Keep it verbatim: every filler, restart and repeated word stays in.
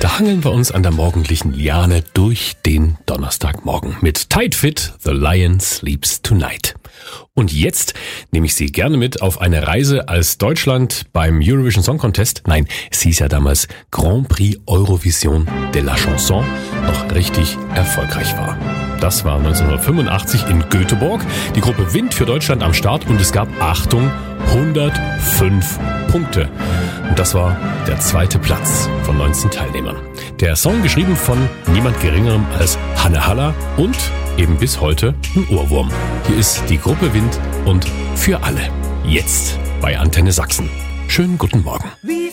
Da hangeln wir uns an der morgendlichen Liane durch den Donnerstagmorgen mit Tight Fit, The Lion Sleeps Tonight. Und jetzt nehme ich Sie gerne mit auf eine Reise, als Deutschland beim Eurovision Song Contest, nein, es hieß ja damals Grand Prix Eurovision de la Chanson, noch richtig erfolgreich war. Das war neunzehnhundertfünfundachtzig in Göteborg, die Gruppe Wind für Deutschland am Start und es gab, Achtung, hundertfünf Punkte. Und das war der zweite Platz von neunzehn Teilnehmern. Der Song geschrieben von niemand Geringerem als Hanne Haller und eben bis heute ein Ohrwurm. Hier ist die Gruppe Wind und Für alle. Jetzt bei Antenne Sachsen. Schönen guten Morgen. Wie